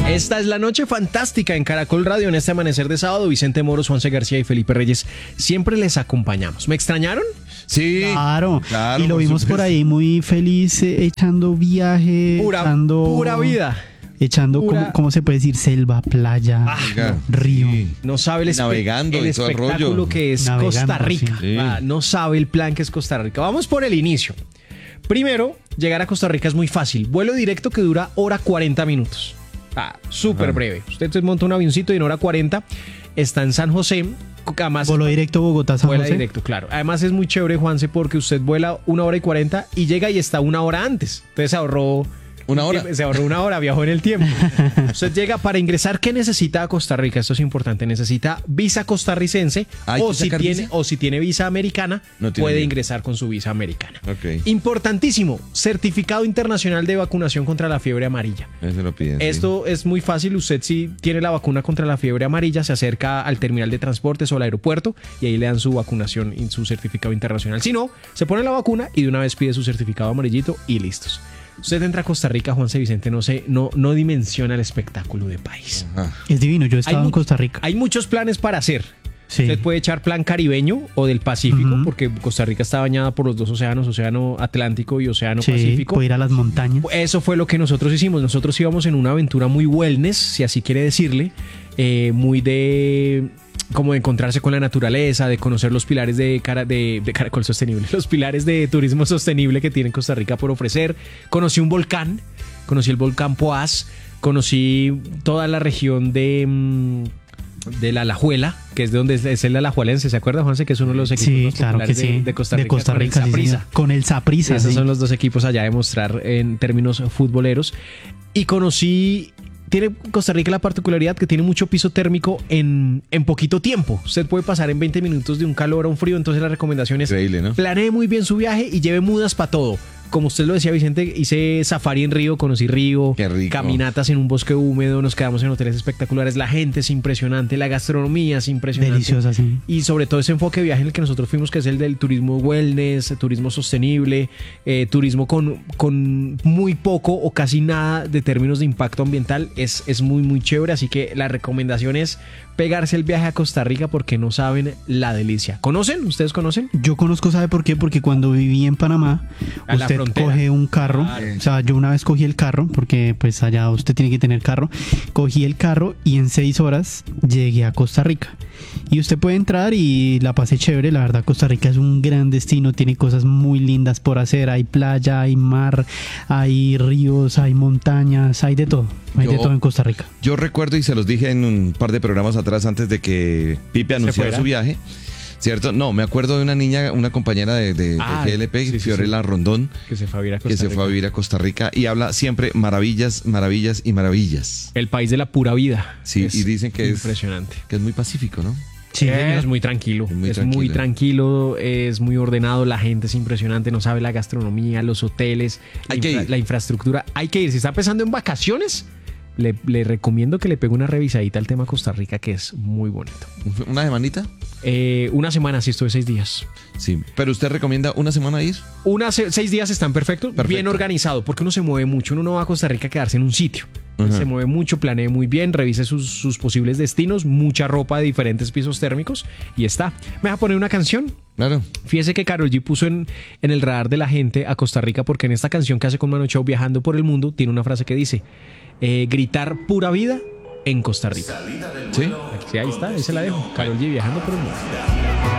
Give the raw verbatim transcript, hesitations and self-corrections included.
Esta es la noche fantástica en Caracol Radio. En este amanecer de sábado, Vicente Moros, Juanse García y Felipe Reyes siempre les acompañamos. ¿Me extrañaron? Sí, claro, claro y lo por vimos supuesto. por ahí muy feliz, eh, echando viaje, Pura, echando, pura vida. echando, Pura- ¿cómo, cómo se puede decir? Selva, playa, Oiga, río. sí. No sabe el, espe- Navegando el y todo el espectáculo rollo. que es Navegando, Costa Rica. sí. Ah, no sabe el plan que es Costa Rica. Vamos por el inicio. Primero, llegar a Costa Rica es muy fácil. Vuelo directo que dura hora cuarenta minutos. Ah, súper Ajá. breve. Usted se monta un avioncito y en hora cuarenta está en San José. Además, Voló directo Bogotá, San vuela José. directo, claro. Además es muy chévere, Juanse, porque usted vuela una hora y cuarenta y llega y está una hora antes. Entonces se ahorró... Una hora. Se ahorró una hora, viajó en el tiempo. Usted llega para ingresar. ¿Qué necesita a Costa Rica? Esto es importante. Necesita visa costarricense ¿Hay o que si, sacar tiene, visa? o si tiene visa americana, No tiene puede visa. ingresar con su visa americana. Ok. Importantísimo, certificado internacional de vacunación contra la fiebre amarilla. Eso lo piden. sí. Esto es muy fácil. Usted si tiene la vacuna contra la fiebre amarilla, se acerca al terminal de transportes o al aeropuerto y ahí le dan su vacunación y su certificado internacional. Si no, se pone la vacuna y de una vez pide su certificado amarillito y listos. Usted entra a Costa Rica, Juanse Vicente, no sé, no, no dimensiona el espectáculo de país. Ajá. Es divino, yo he estado Hay en mu- Costa Rica. Hay muchos planes para hacer. Sí. Usted puede echar plan caribeño o del Pacífico, Ujú. porque Costa Rica está bañada por los dos océanos, Océano Atlántico y Océano Sí, Pacífico. puede ir a las montañas. Eso fue lo que nosotros hicimos. Nosotros íbamos en una aventura muy wellness, si así quiere decirle, eh, muy de como de encontrarse con la naturaleza, de conocer los pilares de, cara, de, de Caracol Sostenible, los pilares de turismo sostenible que tiene Costa Rica por ofrecer. Conocí un volcán, conocí el volcán Poás, conocí toda la región de... mm, de la Alajuela, que es de donde es, es el Alajuelense, ¿se acuerda, Juanse? Que es uno de los equipos Sí, más claro que populares sí. de, de Costa Rica. De Costa con el Rica, sí, Saprissa. señor. Con el Saprissa. Esos sí. son los dos equipos allá de mostrar en términos futboleros. Y conocí, tiene Costa Rica la particularidad que tiene mucho piso térmico en, en poquito tiempo. Usted puede pasar en veinte minutos de un calor a un frío, entonces la recomendación es Increíble, ¿no? planee muy bien su viaje y lleve mudas para todo. Como usted lo decía, Vicente, hice safari en Río, conocí Río, Qué rico. caminatas en un bosque húmedo, nos quedamos en hoteles espectaculares, la gente es impresionante, la gastronomía es impresionante. Deliciosa, sí. Y sobre todo ese enfoque de viaje en el que nosotros fuimos, que es el del turismo wellness, turismo sostenible, eh, turismo con, con muy poco o casi nada de términos de impacto ambiental, es, es muy, muy chévere. Así que la recomendación es pegarse el viaje a Costa Rica porque no saben la delicia. ¿Conocen? ¿Ustedes conocen? Yo conozco, ¿sabe por qué? Porque cuando viví en Panamá, A la usted frontera. coge un carro, Claro. o sea, yo una vez cogí el carro, porque pues allá usted tiene que tener carro, cogí el carro y en seis horas llegué a Costa Rica. Y usted puede entrar y la pasé chévere, la verdad Costa Rica es un gran destino, tiene cosas muy lindas por hacer, hay playa, hay mar, hay ríos, hay montañas, hay de todo, hay de Yo- todo en Costa Rica. Yo recuerdo y se los dije en un par de programas atrás antes de que Pipe anunciara fuera. su viaje. ¿Cierto? No, me acuerdo de una niña, una compañera de, de, de Ah, G L P, sí, sí, Fiorella Rondón, Que se fue a vivir a Costa que se Rica. fue a vivir a Costa Rica y habla siempre maravillas, maravillas y maravillas. El país de la pura vida. Sí, Es y dicen que es, impresionante. que es muy pacífico, ¿no? Sí, Eh, señor. es muy tranquilo, Es muy es muy tranquilo. tranquilo, es muy ordenado, la gente es impresionante, no sabe la gastronomía, los hoteles, la, Hay que infra- ir. la infraestructura. Hay que ir. Si está pensando en vacaciones, le, le recomiendo que le pegue una revisadita al tema Costa Rica, que es muy bonito. ¿Una semanita? Eh, una semana, sí, estuve seis días. Sí. ¿Pero usted recomienda una semana ir? Una, se- seis días están perfectos, Perfecto. bien organizado, porque uno se mueve mucho, uno no va a Costa Rica a quedarse en un sitio. Ajá. Se mueve mucho, planee muy bien, revise sus, sus posibles destinos, mucha ropa de diferentes pisos térmicos y está. ¿Me va a poner una canción? Claro. Fíjese que Karol G puso en, en el radar de la gente a Costa Rica porque en esta canción que hace con Mano Chao viajando por el mundo tiene una frase que dice eh, gritar pura vida en Costa Rica. ¿Sí? Sí, ahí está, ahí se la dejo. Karol G viajando por el mundo.